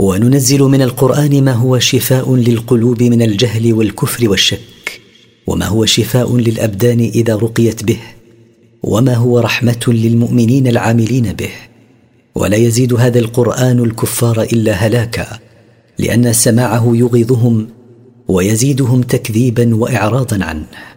وننزل من القرآن ما هو شفاء للقلوب من الجهل والكفر والشك، وما هو شفاء للأبدان إذا رقيت به، وما هو رحمة للمؤمنين العاملين به. ولا يزيد هذا القرآن الكفار إلا هلاكا، لأن سماعه يغيظهم ويزيدهم تكذيبا وإعراضا عنه.